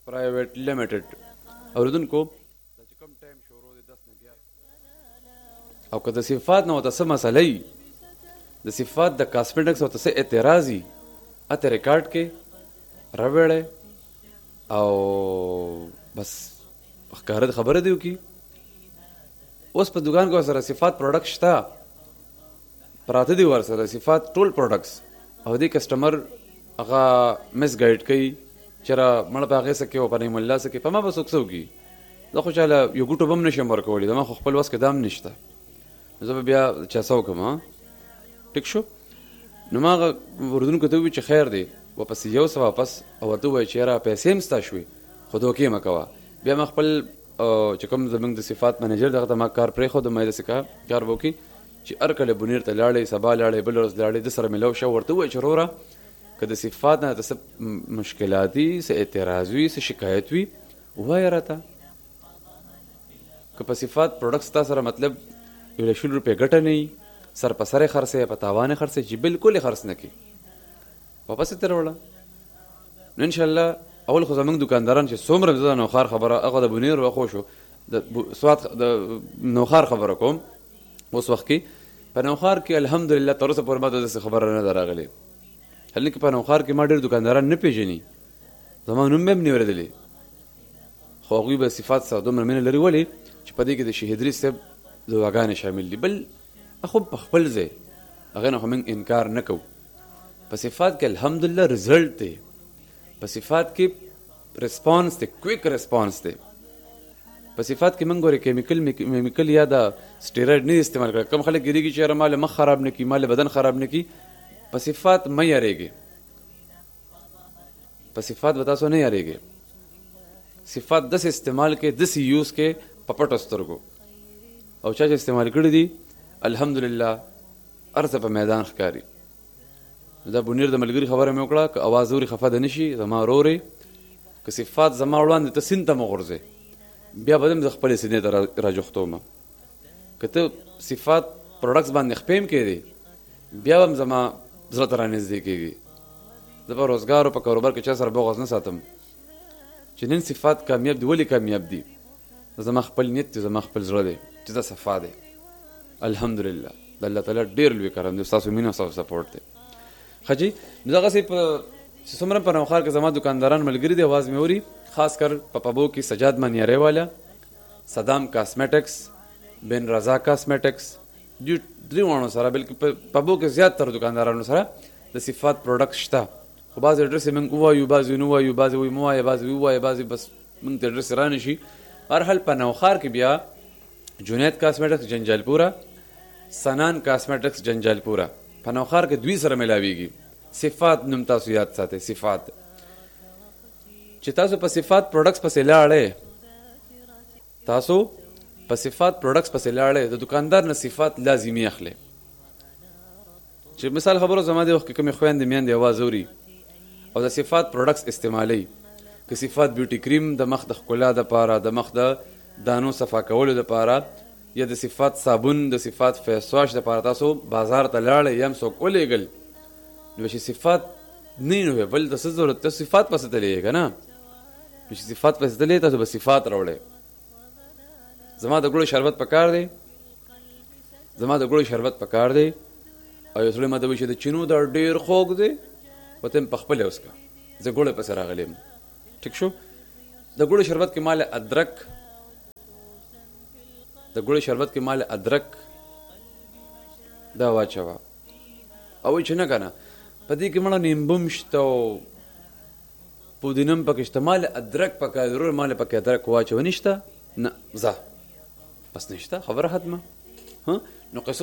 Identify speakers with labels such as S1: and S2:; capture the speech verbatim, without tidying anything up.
S1: پرایویټ لیمیټډ اوریدونکو دا چې کوم ټایم شروع دی دس نه ګیارہ او که د صفات نه ورته څه مسله وي د صفات د کاسمیټکس ورته څه اعتراض وي اته ریکارډ کې راوړی او بس ښکاره خبره دی وکړي. اوس په دوکان کې ورسره صفات پروډکټ شته پراته دي ورسره صفات ټول پروډکټس او دې کسټمر هغه مس ګایډ کوي چېرې مړه په هغې څه کې او په نعیم الله څه کې په ما به څوک څه وکړي. زه خو چاله یو ګوټو به هم نه شم ورکولی زما خو خپل وس کې دا هم نشته زه به بیا چا څه وکړم. ټیک شو نو ما هغه اردونکو ته ووایي چې خیر دی واپس یو څه واپس او ورته ووایي چې یاره پیسې هم ستا شوې خو دوکې مه کوه. بیا ما خپل چې کوم زموږ د صفات منیجر دغه ته ما کار پرېښود ما یې داسې کار به وکړي چې هر کله بونیر ته لاړې سبا لاړې بل ورځ لاړې ده سره میلاو شه ورته ووایي چې وروره که د صفات نه څه مشکلات وي څه اعتراض وي څه شکایت وي ووایه راته. که په صفات پروډکټ ستا سره مطلب یو له شل روپۍ ګټه نه وي سر په سر یې خرڅوې په تاوان یې خرڅوې چې بالکل یې خرڅ نه کړي واپس یې ترې وړه. نو انشاءالله اول خو زموږ دکانداران چې څومره زه د نوخار خبره هغه د بونیر وخو شو د سوات د نوخار خبره کوم اوس وخت کې په نوخار کې الحمدلله تر اوسه پورې ما ته داسې خبره نه ده راغلې هلکې په نوخار کې ما ډېر دکانداران نه پېژني زما نوم مې هم نه اورېدلی خو هغوی به صفات سره دومره مینه لري ولې چې په دې کې د شیخ ادریس صاحب دعاګانې شامل دي. بل خو په خپل ځای هغې نه خو موږ انکار نه کوو په صفات کې الحمدلله رزلټ دی په صفات کې ریسپانس دی کویک ریسپانس دی په صفات کې موږ ګورې کیمیکل میمیکل یا د سټیراید نه استعمال کړه. کم خلک ګریږي چې یاره مال مخ خراب نه کړي مال بدن خراب نه کړي په صفات مه یارېږي په صفات به تاسو نه یارېږي صفات داسې استعمال کې داسې یوز کې په پټو سترګو او چا چې استعمال کړي دي الحمدلله هر څه په میدان ښکاري. دا بونیر د ملګري خبره مې وکړه که اواز اوري خفه ده نه شي زما ورورې که صفات زما وړاندې ته سیند ته مه غورځې بیا به هم زه خپلې سینې ته راجوختوم که ته صفات پروډکټس باندې خپې هم کېدې بیا به هم زما زړه ته رانږدې کېږي. زه په روزګار او په کاروبار کې چا سره بغض نه ساتم چې نن صفات کامیاب دي ولې کامیاب دي زما خپل نیت دی زما خپل زړه دی چې دا صفا دی الحمدلله د الله تعالی ډېر لوی کرم دی ستاسو مینه ستاسو سپورټ دی. ښه جي دغسې په چې څومره په نوخار کې زما دکانداران ملګري دي آواز مې اوري خاص کر په پبو کې سجاد منیاری والا صدام کاسمیټکس بن رضا کاسمیټکس دې درې واړو سره بلکې په پبو کې زیاتره دکاندارانو سره د صفات پروډکټ شته خو بعضې اډرس یې موږ ووایو بعضې نه ووایو بعضې وایي مه وایه بعضې ووایه بعضې بس موږ ته اډرس را نه شي. هرحال په نوخار کې بیا جنید کاسمیټکس جنجالپوره سنان کاسمیټکس جنجالپوره په نوخار کې دوی سره ملاویږي. صفات نوم تاسو یاد ساتئ صفات چې تاسو په صفات پروډکټس پسې لاړئ تاسو په صفات پروډکټس پسې لاړئ د دکاندار نه صفات لازمي اخلئ چې مثال خبرو زما د وخت کې کومې خویندې میندې اواز اوري او د صفات پروډکټس استعمالوي که صفات بیوټي کریم د مخ د ښکلا دپاره د مخ د دانو صفا کولو دپاره یا د صفات صابون د صفات فیس واش دپاره تاسو بازار ته لاړئ یا هم څوک ولیږل نو چې صفات نه نو بل د څه ضرورت ته صفات پسې تللی یې که نه نو چې صفات پسې تللی تاسو به صفات راوړئ. زما د ګوړو شربت پکار دی زما د ګوړو شربت پکار دی او یو سړی ما ته وایي چې د چینو دا ډېر خوږ دی ورته مې پخپله وڅښه زه ګوړې پسې راغلی یم. ټیک شو د ګوړو شربت کې مال ادرک د ګوړو شربت کې مال ادرک دا واچوه او وایي چې نه که نه په دې کې مړه نیمبو هم شته او پودینه هم پکې شته مال ادرک پکې ضرور مال پکې ادرک واچوه نشته نه ځه بس نشته خبره ختمه. نو قصه